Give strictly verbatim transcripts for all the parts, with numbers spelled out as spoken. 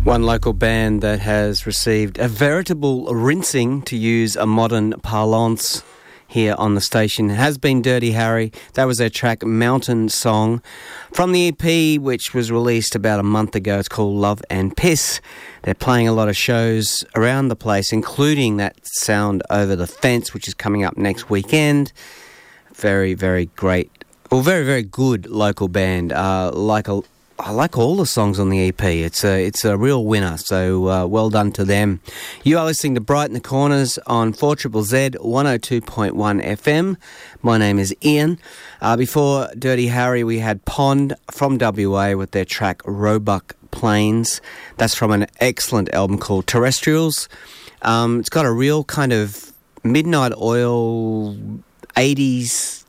One local band that has received a veritable rinsing, to use a modern parlance here on the station, has been Dirty Harry. That was their track Mountain Song from the E P, which was released about a month ago. It's called Love and Piss. They're playing a lot of shows around the place, including that Sound Over the Fence, which is coming up next weekend. Very, very great, well, very, very good local band. Uh, like a I like all the songs on the E P. It's a it's a real winner, so uh, well done to them. You are listening to Brighten the Corners on four Z Z Z one oh two point one F M. My name is Ian. Uh, before Dirty Harry, we had Pond from W A with their track Roebuck Plains. That's from an excellent album called Terrestrials. Um, it's got a real kind of Midnight Oil eighties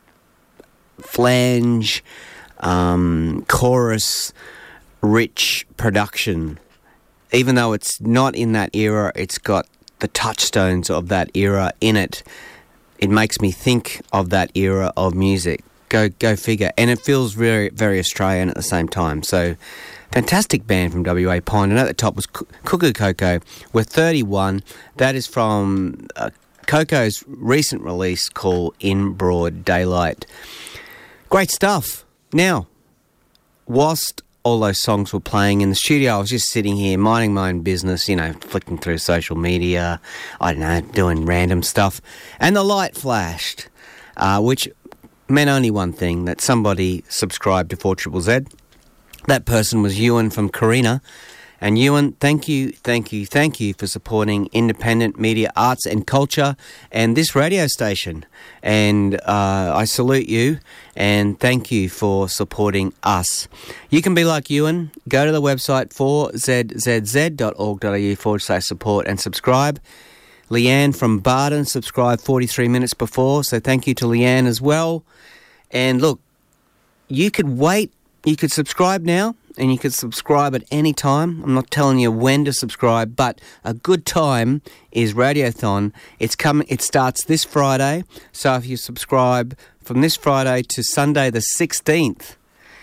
flange, Um, chorus rich production. Even though it's not in that era, it's got the touchstones of that era in it. It makes me think of that era of music. Go go figure. And it feels very, very Australian at the same time. So, fantastic band from W A, Pond. And at the top was Cuckoo Coco with thirty-one. That is from uh, Coco's recent release called In Broad Daylight. Great stuff. Now, whilst all those songs were playing in the studio, I was just sitting here minding my own business, you know, flicking through social media, I don't know, doing random stuff, and the light flashed, uh, which meant only one thing, that somebody subscribed to four Z Z Z. That person was Ewan from Carina. And Ewan, thank you, thank you, thank you for supporting independent media, arts and culture and this radio station. And uh, I salute you and thank you for supporting us. You can be like Ewan. Go to the website four z z z dot org dot a u forward slash support and subscribe. Leanne from Barden subscribed forty-three minutes before, so thank you to Leanne as well. And look, you could wait, you could subscribe now. And you can subscribe at any time. I'm not telling you when to subscribe, but a good time is Radiothon. It's coming. It starts this Friday. So if you subscribe from this Friday to Sunday the sixteenth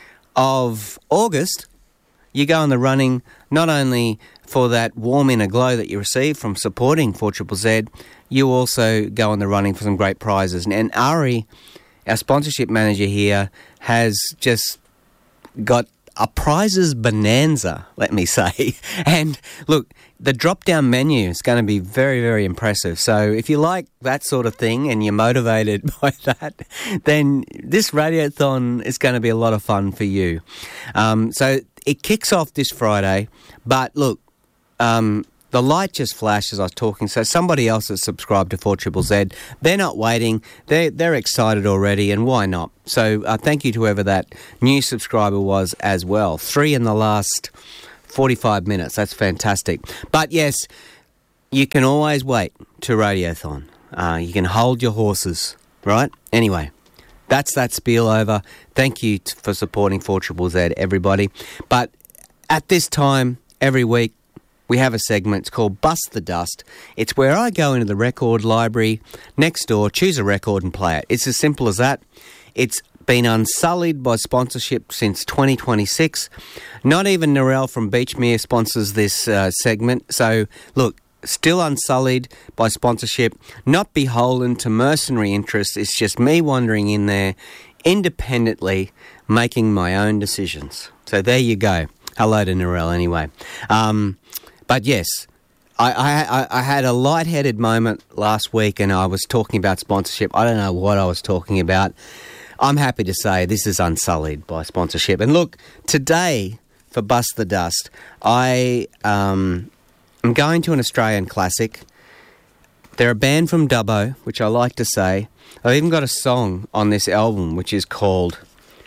of August, you go in the running not only for that warm inner glow that you receive from supporting four Z Z Z, you also go in the running for some great prizes. And Ari, our sponsorship manager here, has just got a prizes bonanza, let me say. And look, the drop-down menu is going to be very, very impressive. So if you like that sort of thing and you're motivated by that, then this Radiothon is going to be a lot of fun for you. Um, so it kicks off this Friday, but look, um, the light just flashed as I was talking, so somebody else has subscribed to four Z Z Z. They're not waiting. They're, they're excited already, and why not? So uh, thank you to whoever that new subscriber was as well. Three in the last forty-five minutes. That's fantastic. But yes, you can always wait to Radiothon. Uh, you can hold your horses, right? Anyway, that's that spiel over. Thank you t- for supporting four Z Z Z, everybody. But at this time, every week, we have a segment. It's called Bust the Dust. It's where I go into the record library next door, choose a record and play it. It's as simple as that. It's been unsullied by sponsorship since twenty twenty-six. Not even Narelle from Beachmere sponsors this uh, segment. So, look, still unsullied by sponsorship, not beholden to mercenary interests. It's just me wandering in there independently, making my own decisions. So there you go. Hello to Narelle anyway. Um... But yes, I, I I had a lightheaded moment last week and I was talking about sponsorship. I don't know what I was talking about. I'm happy to say this is unsullied by sponsorship. And look, today for Bust the Dust, I um, am going to an Australian classic. They're a band from Dubbo, which I like to say. I've even got a song on this album which is called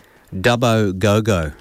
Dubbo Go Go.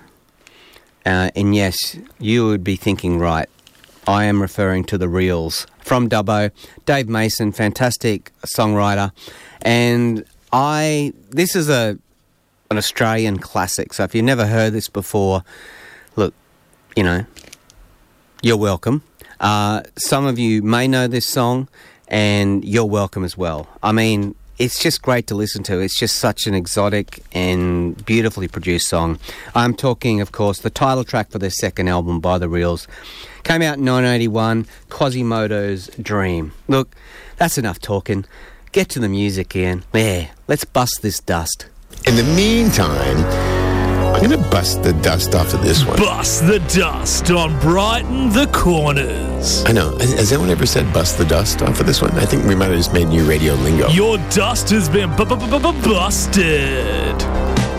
Uh, and yes, you would be thinking right. I am referring to the Reels from Dubbo. Dave Mason, fantastic songwriter. And I, this is a an Australian classic. So if you've never heard this before, look, you know, you're welcome. Uh, some of you may know this song and you're welcome as well. I mean, it's just great to listen to. It's just such an exotic and beautifully produced song. I'm talking, of course, the title track for their second album, By the Reels. Came out in nineteen eighty-one, Quasimodo's Dream. Look, that's enough talking. Get to the music, Ian. Yeah, let's bust this dust. In the meantime, I'm going to bust the dust off of this one. Bust the dust on Brighton the Corners. I know. Has, has anyone ever said bust the dust off of this one? I think we might have just made new radio lingo. Your dust has been bu- bu- bu- bu- busted.